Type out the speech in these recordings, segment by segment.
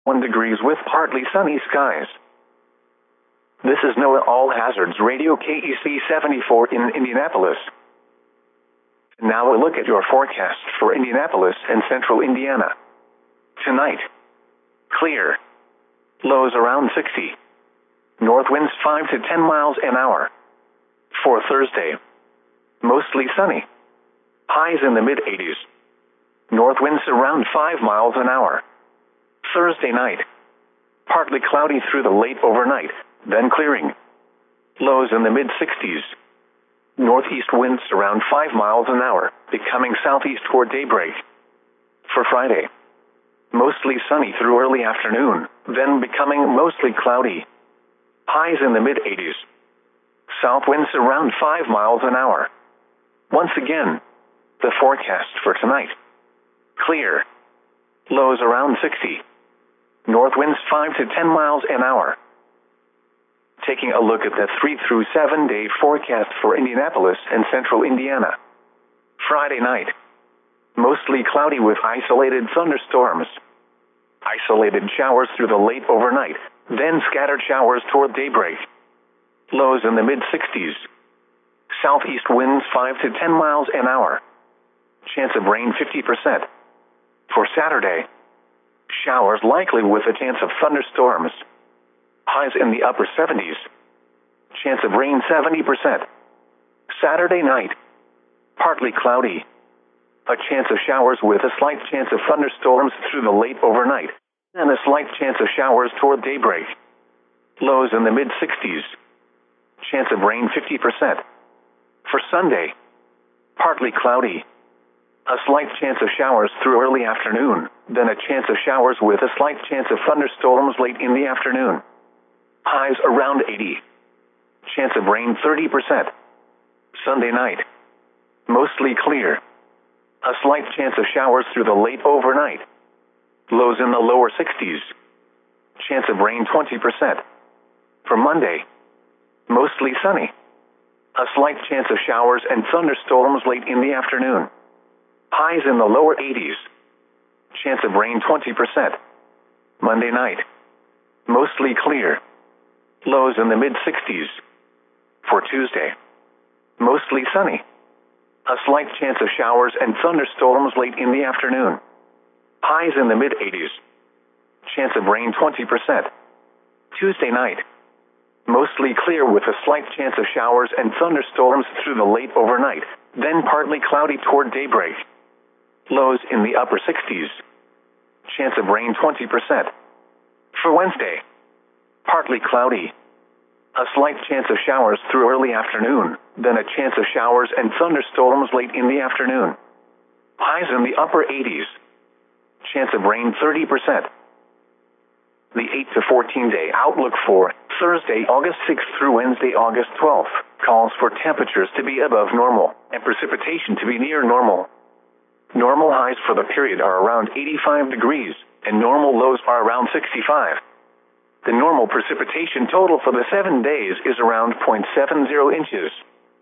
1 degrees with partly sunny skies. This is NOAA All Hazards Radio KEC 74 in Indianapolis. Now a look at your forecast for Indianapolis and central Indiana. Tonight, clear. Lows around 60. North winds 5 to 10 miles an hour. For Thursday, mostly sunny. Highs in the mid-80s. North winds around 5 miles an hour. Thursday night, partly cloudy through the late overnight, then clearing. Lows in the mid-60s. Northeast winds around 5 miles an hour, becoming southeast toward daybreak. For Friday, mostly sunny through early afternoon, then becoming mostly cloudy. Highs in the mid-80s. South winds around 5 miles an hour. Once again, the forecast for tonight. Clear. Lows around 60. North winds 5 to 10 miles an hour. Taking a look at the 3 through 7 day forecast for Indianapolis and central Indiana. Friday night, mostly cloudy with isolated thunderstorms. Isolated showers through the late overnight, then scattered showers toward daybreak. Lows in the mid-60s. Southeast winds 5 to 10 miles an hour. Chance of rain 50%. For Saturday, showers likely with a chance of thunderstorms. Highs in the upper 70s. Chance of rain 70%. Saturday night, partly cloudy. A chance of showers with a slight chance of thunderstorms through the late overnight, and a slight chance of showers toward daybreak. Lows in the mid-60s. Chance of rain 50%. For Sunday, partly cloudy. A slight chance of showers through early afternoon, then a chance of showers with a slight chance of thunderstorms late in the afternoon. Highs around 80. Chance of rain 30%. Sunday night, mostly clear. A slight chance of showers through the late overnight. Lows in the lower 60s. Chance of rain 20%. For Monday, mostly sunny. A slight chance of showers and thunderstorms late in the afternoon. Highs in the lower 80s. Chance of rain 20%. Monday night, mostly clear. Lows in the mid-60s. For Tuesday, mostly sunny. A slight chance of showers and thunderstorms late in the afternoon. Highs in the mid-80s. Chance of rain 20%. Tuesday night, mostly clear with a slight chance of showers and thunderstorms through the late overnight, then partly cloudy toward daybreak. Lows in the upper 60s. Chance of rain 20%. For Wednesday, partly cloudy. A slight chance of showers through early afternoon, then a chance of showers and thunderstorms late in the afternoon. Highs in the upper 80s. Chance of rain 30%. The 8 to 14 day outlook for Thursday, August 6th through Wednesday, August 12th, calls for temperatures to be above normal and precipitation to be near normal. Normal highs for the period are around 85 degrees, and normal lows are around 65. The normal precipitation total for the 7 days is around 0.70 inches.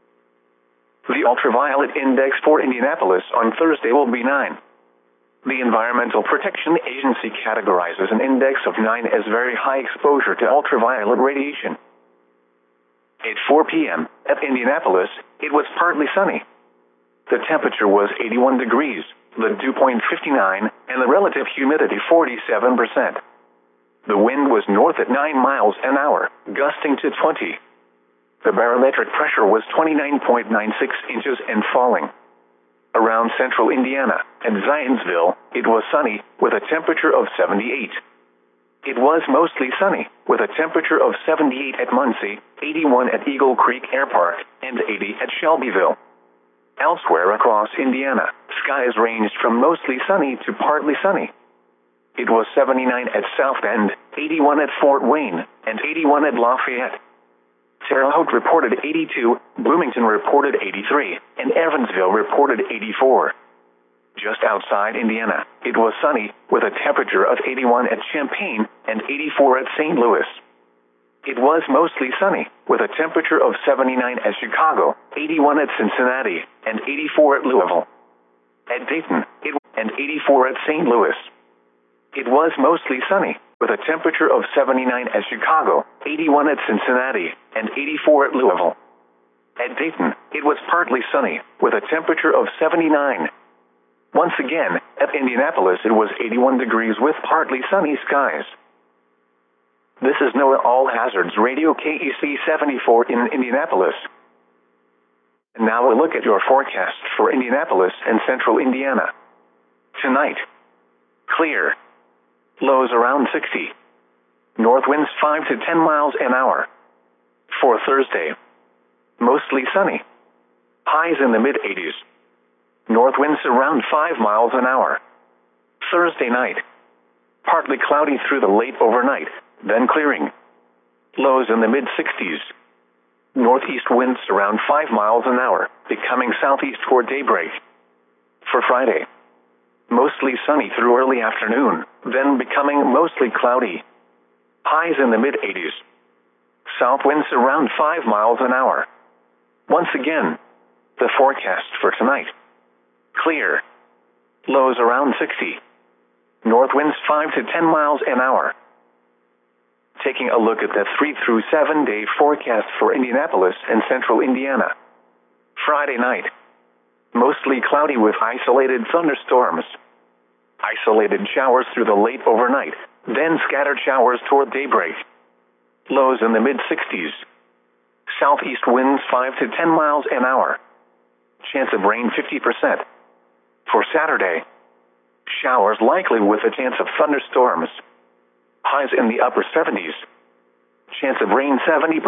The ultraviolet index for Indianapolis on Thursday will be 9. The Environmental Protection Agency categorizes an index of 9 as very high exposure to ultraviolet radiation. At 4 p.m. at Indianapolis, it was partly sunny. The temperature was 81 degrees, the dew point 59, and the relative humidity 47%. The wind was north at 9 miles an hour, gusting to 20. The barometric pressure was 29.96 inches and falling. Around central Indiana and Zionsville, it was sunny with a temperature of 78. It was mostly sunny with a temperature of 78 at Muncie, 81 at Eagle Creek Air Park, and 80 at Shelbyville. Elsewhere across Indiana, skies ranged from mostly sunny to partly sunny. It was 79 at South Bend, 81 at Fort Wayne, and 81 at Lafayette. Terre Haute reported 82, Bloomington reported 83, and Evansville reported 84. Just outside Indiana, it was sunny with a temperature of 81 at Champaign and 84 at St. Louis. It was mostly sunny with a temperature of 79 at Chicago, 81 at Cincinnati, and 84 at Louisville. At Dayton, and 84 at St. Louis. It was mostly sunny with a temperature of 79 at Chicago, 81 at Cincinnati, and 84 at Louisville. At Dayton, it was partly sunny, with a temperature of 79. Once again, at Indianapolis it was 81 degrees with partly sunny skies. This is NOAA All Hazards Radio KEC 74 in Indianapolis. And now we'll look at your forecast for Indianapolis and central Indiana. Tonight, clear. Lows around 60. North winds 5 to 10 miles an hour. For Thursday, mostly sunny. Highs in the mid-80s. North winds around 5 miles an hour. Thursday night, partly cloudy through the late overnight, then clearing. Lows in the mid-60s. Northeast winds around 5 miles an hour, becoming southeast toward daybreak. For Friday, mostly sunny through early afternoon, then becoming mostly cloudy. Highs in the mid-80s. South winds around 5 miles an hour. Once again, the forecast for tonight. Clear. Lows around 60. North winds 5 to 10 miles an hour. Taking a look at the 3 through 7 day forecast for Indianapolis and central Indiana. Friday night, mostly cloudy with isolated thunderstorms. Isolated showers through the late overnight, then scattered showers toward daybreak. Lows in the mid-60s. Southeast winds 5 to 10 miles an hour. Chance of rain 50%. For Saturday, showers likely with a chance of thunderstorms. Highs in the upper 70s. Chance of rain 70%.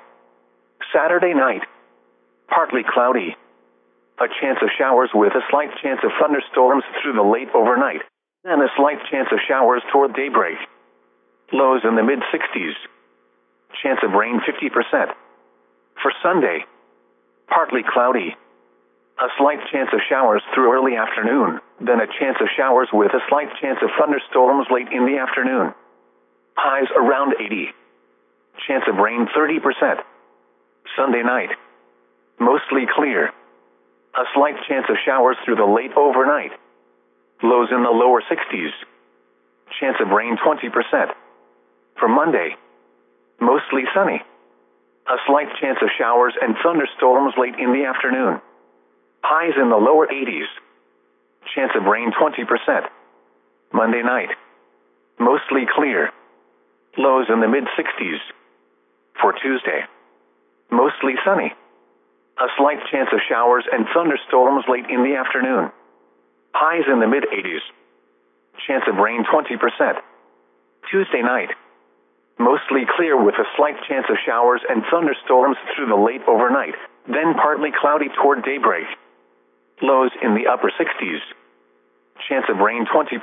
Saturday night, partly cloudy. A chance of showers with a slight chance of thunderstorms through the late overnight, and a slight chance of showers toward daybreak. Lows in the mid-60s. Chance of rain 50%. For Sunday, partly cloudy. A slight chance of showers through early afternoon, then a chance of showers with a slight chance of thunderstorms late in the afternoon. Highs around 80. Chance of rain 30%. Sunday night, mostly clear. A slight chance of showers through the late overnight. Lows in the lower 60s. Chance of rain 20%. For Monday, mostly sunny. A slight chance of showers and thunderstorms late in the afternoon. Highs in the lower 80s. Chance of rain 20%. Monday night, mostly clear. Lows in the mid-60s. For Tuesday, mostly sunny. A slight chance of showers and thunderstorms late in the afternoon. Highs in the mid-80s. Chance of rain 20%. Tuesday night, mostly clear with a slight chance of showers and thunderstorms through the late overnight, then partly cloudy toward daybreak. Lows in the upper 60s. Chance of rain 20%.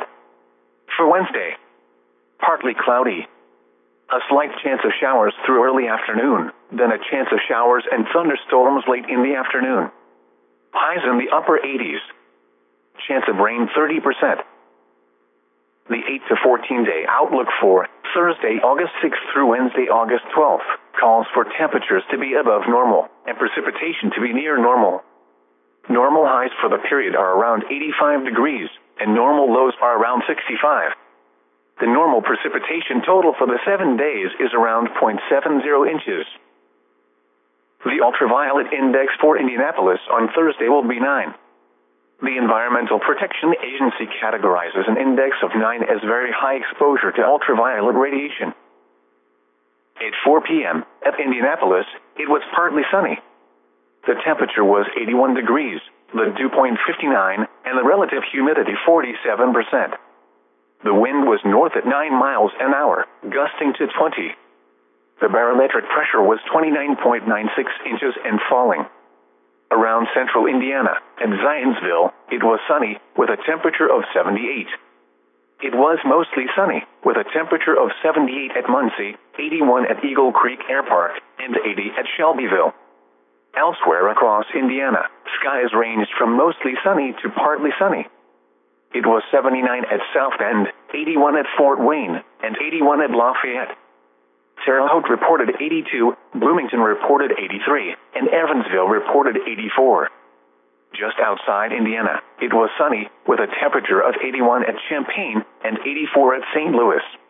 For Wednesday, partly cloudy. A slight chance of showers through early afternoon, then a chance of showers and thunderstorms late in the afternoon. Highs in the upper 80s. Chance of rain 30%. The 8 to 14 day outlook for Thursday, August 6th through Wednesday, August 12th, calls for temperatures to be above normal and precipitation to be near normal. Normal highs for the period are around 85 degrees, and normal lows are around 65. The normal precipitation total for the 7 days is around 0.70 inches. The ultraviolet index for Indianapolis on Thursday will be 9. The Environmental Protection Agency categorizes an index of 9 as very high exposure to ultraviolet radiation. At 4 p.m. at Indianapolis, it was partly sunny. The temperature was 81 degrees, the dew point 59, and the relative humidity 47%. The wind was north at 9 miles an hour, gusting to 20. The barometric pressure was 29.96 inches and falling. Around central Indiana and Zionsville, it was sunny with a temperature of 78. It was mostly sunny with a temperature of 78 at Muncie, 81 at Eagle Creek Air Park, and 80 at Shelbyville. Elsewhere across Indiana, skies ranged from mostly sunny to partly sunny. It was 79 at South Bend, 81 at Fort Wayne, and 81 at Lafayette. Terre Haute reported 82, Bloomington reported 83, and Evansville reported 84. Just outside Indiana, it was sunny with a temperature of 81 at Champaign and 84 at St. Louis.